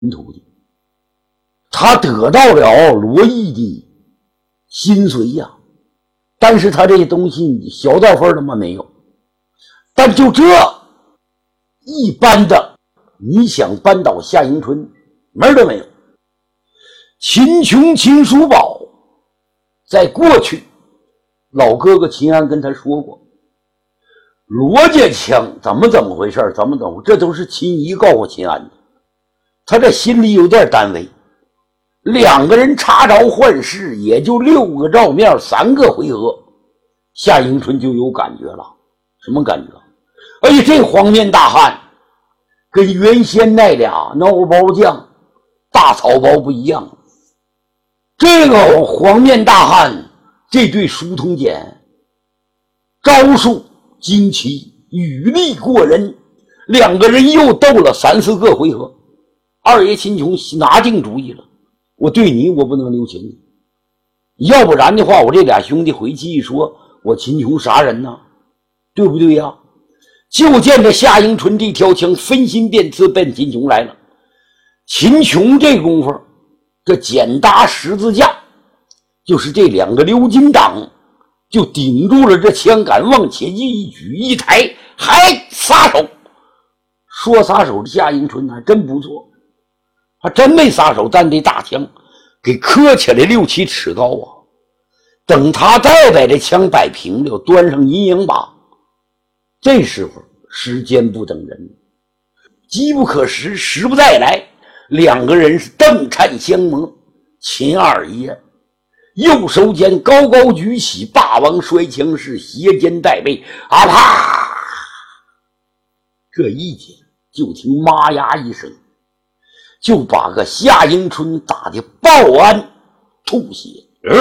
徒弟，他得到了罗毅的心髓呀，但是他这些东西小道分他妈没有。但就这一般的，你想扳倒夏迎春，门都没有。秦琼、秦叔宝在过去，老哥哥秦安跟他说过，罗家枪怎么回事，怎么这都是秦仪告诉秦安的。他这心里有点单位。两个人插招换式，也就6个照面，3个回合，夏迎春就有感觉了。什么感觉？哎呀，这黄面大汉跟原先那俩孬包将大草包不一样。这个黄面大汉这对书童简招数惊奇，语力过人，两个人又斗了3、4个回合。二爷秦琼拿定主意了，我对你我不能留情，要不然的话我这俩兄弟回去一说我秦琼杀人呢，对不对呀？就见着夏迎春这条枪分心变刺奔秦琼来了。秦琼这功夫，这简搭十字架，就是这2个鎏金掌就顶住了这枪杆，往前一举一抬，还撒手。说撒手的夏迎春还真不错，还真没撒手，但这大枪给磕起来6、7尺高啊！等他再把这枪摆平了，端上阴影把，这时候时间不等人，机不可失，时不再来。两个人是瞪颤相蒙。秦二爷右手间高高举起，霸王摔枪式，斜肩带背，啊啪！这一剑就听妈呀一声，就把个夏迎春打得报安吐血，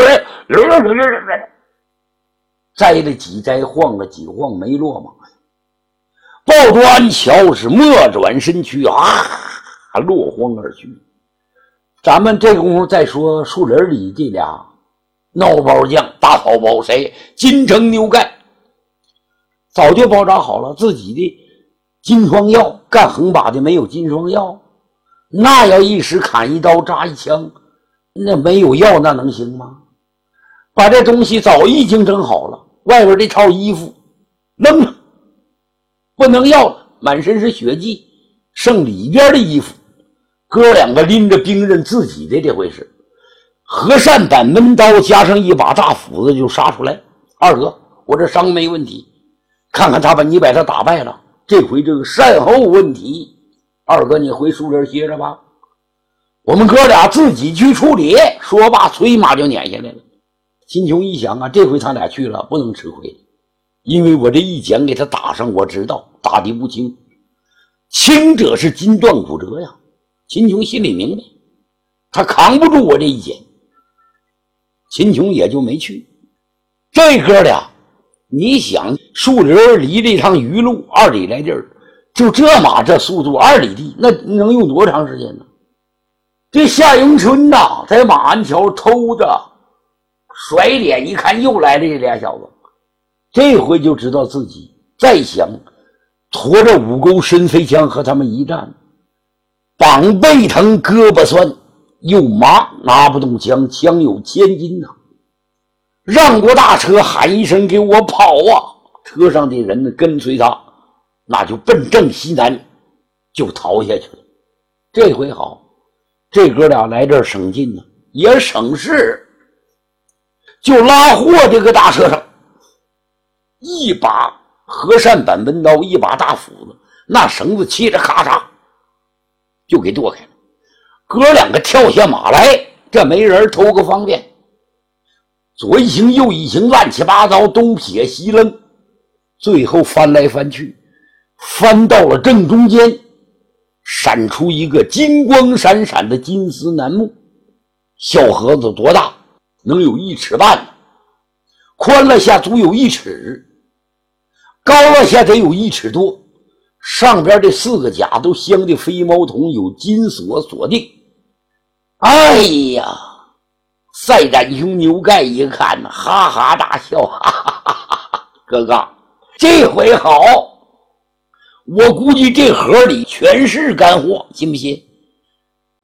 栽了几栽，晃了几晃，没落马。鲍卓安乔是莫转身躯，落荒而去。咱们这功夫再说树林里这俩孬包将大草包，谁？金城牛盖早就包扎好了自己的金双药，干横把的没有金双药，那要一时砍一刀扎一枪，那没有药那能行吗？把这东西早已经整好了，外边这套衣服扔了，不能要了，满身是血迹，剩里边的衣服。哥两个拎着兵刃，自己的这回事，和善板闷刀加上一把大斧子就杀出来。二哥，我这伤没问题，看看你把他打败了，这回这个善后问题，二哥你回树林歇着吧，我们哥俩自己去处理。说罢催马就撵下来了。秦琼一想啊，这回他俩去了不能吃亏，因为我这一剪给他打上，我知道打的不轻，轻者是筋断骨折呀。秦琼心里明白，他扛不住我这一剪，秦琼也就没去。这哥俩，你想树林离这趟鱼路2里来地儿，就这马这速度2里地，那能用多长时间呢？这夏迎春呐，在马鞍桥偷着甩脸一看，又来了这俩小子，这回就知道自己再想驮着5钩深飞枪和他们一战，膀背疼，胳膊酸，又麻，拿不动枪，枪有1000斤呐！让过大车，喊一声给我跑啊！车上的人跟随他，那就奔正西南就逃下去了。这回好，这哥俩来这儿省劲呢，也省事，就拉货这个大车上，一把和善板闷刀，一把大斧子，那绳子切着咔嚓就给剁开了。哥两个跳下马来，这没人偷个方便，左一行右一行，乱七八糟，东撇西扔，最后翻来翻去，翻到了正中间，闪出一个金光闪闪的金丝楠木。小盒子多大？能有1尺半，宽了下足有1尺，高了下得有1尺多，上边这4个甲都镶的飞毛筒，有金锁锁定。哎呀，赛展兄牛盖一看呢，哈哈大笑，哈哈哈哈！哥哥，这回好，我估计这盒里全是干货，信不信？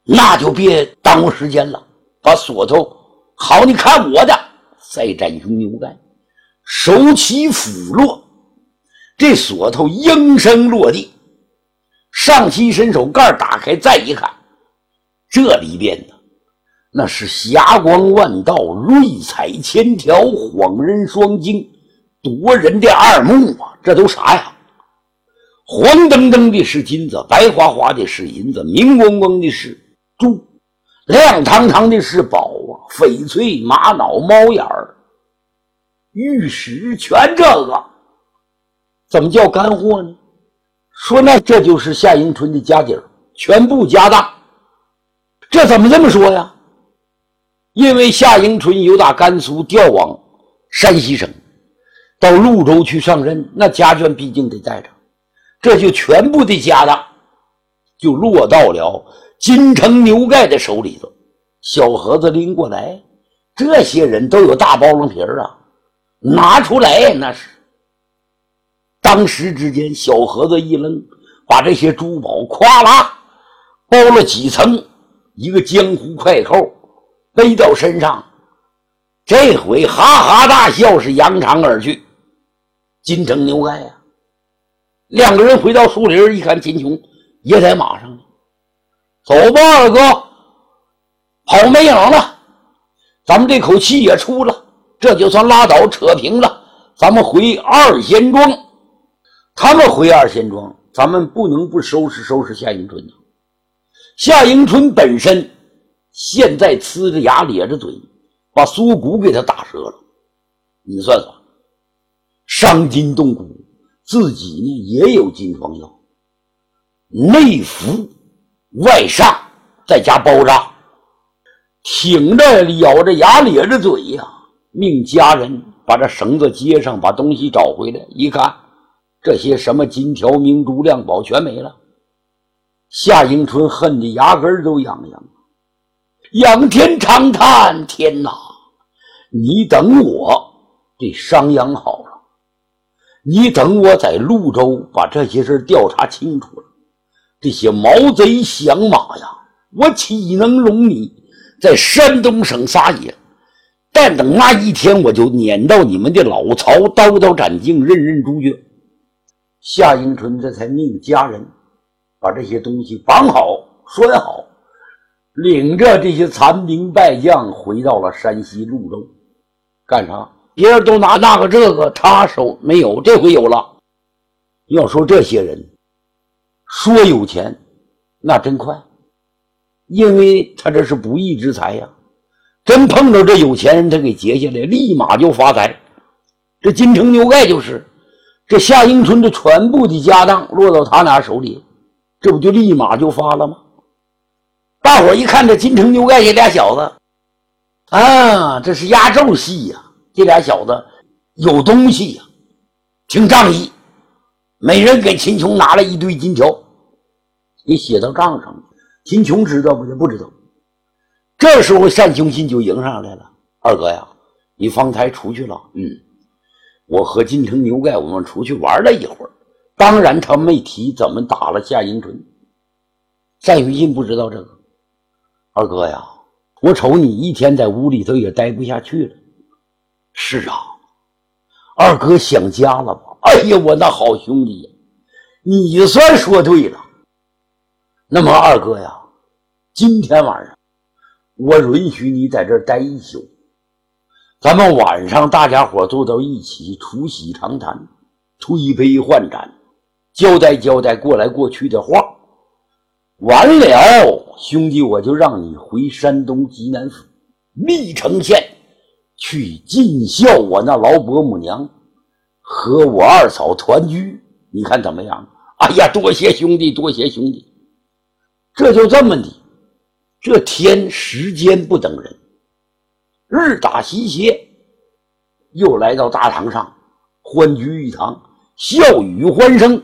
那就别耽误时间了，把锁头好，你看我的。再斩雄牛盖，手起斧落，这锁头应声落地。上期伸手盖打开，再一看，这里边呢，那是霞光万道，瑞彩千条，晃人双睛，夺人的二目啊！这都啥呀？黄澄澄的是金子，白花花的是银子，明光光的是珠，亮堂堂的是宝啊！翡翠、玛瑙、猫眼儿、玉石，全这个，怎么叫干货呢？说那这就是夏迎春的家底儿，全部家当。这怎么这么说呀？因为夏迎春由打甘肃调往山西省，到潞州去上任，那家眷毕竟得带着，这就全部的家当就落到了金城牛盖的手里头。小盒子拎过来，这些人都有大包装皮儿啊，拿出来那是。当时之间，小盒子一扔，把这些珠宝咵啦包了几层，一个江湖快扣背到身上，这回哈哈大笑，是扬长而去。金城牛盖啊，两个人回到树林，一看秦琼也在马上呢，走吧二哥，跑没影了，咱们这口气也出了，这就算拉倒扯平了，咱们回二仙庄。他们回二仙庄，咱们不能不收拾收拾夏迎春。夏迎春本身现在呲着牙咧着嘴，把锁骨给他打折了，你算算，伤筋动骨，自己呢也有金疮药，内服外伤，再加包扎，挺着咬着牙咧着嘴呀，命家人把这绳子接上，把东西找回来。一看，这些什么金条明珠亮宝全没了。夏迎春恨得牙根都痒痒，仰天长叹，天哪，你等我这伤养好了，你等我在潞州把这些事调查清楚了，这些毛贼响马呀，我岂能容你在山东省撒野？但等那一天，我就撵到你们的老巢，刀刀斩尽，任任诛绝。夏迎春这才命家人把这些东西绑好拴好，领着这些残兵败将回到了山西潞州。干啥？别人都拿那个这个，他手没有，这回有了。要说这些人说有钱那真快，因为他这是不义之财呀，真碰着这有钱人，他给劫下来立马就发财。这金城牛盖就是这夏迎春的全部的家当落到他俩手里，这不就立马就发了吗？大伙一看这金城牛盖这俩小子啊，这是压轴戏呀，这俩小子有东西呀，挺仗义。每人给秦琼拿了一堆金条，给写到账上。秦琼知道不？不知道。这时候单雄信就迎上来了，二哥呀，你方才出去了？我和金城牛盖我们出去玩了一会儿，当然他没提怎么打了夏迎春。单雄信不知道这个。二哥呀，我瞅你一天在屋里头也待不下去了。是啊，二哥想家了吧？哎呀，我那好兄弟呀，你算说对了。那么二哥呀，今天晚上我允许你在这儿待一宿，咱们晚上大家伙坐到一起，促膝长谈，推杯换盏，交代交代过来过去的话。完了，兄弟，我就让你回山东济南府历城县去尽孝我那老伯母娘和我二嫂团聚，你看怎么样？哎呀，多谢兄弟，多谢兄弟。这就这么的，这天时间不等人，日打西斜，又来到大堂上，欢聚一堂，笑语欢声。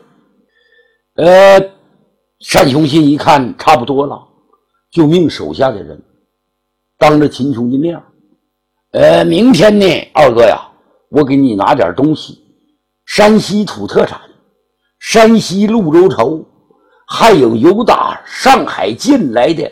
单雄信一看差不多了，就命手下的人当着秦琼的面，明天呢，二哥呀，我给你拿点东西，山西土特产，山西潞州绸，还有由打上海进来的